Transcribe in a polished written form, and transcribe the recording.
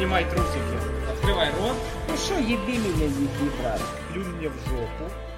Снимай трусики. Открывай рот. Ну что, еби меня, еби, брат. Плюнь мне в жопу.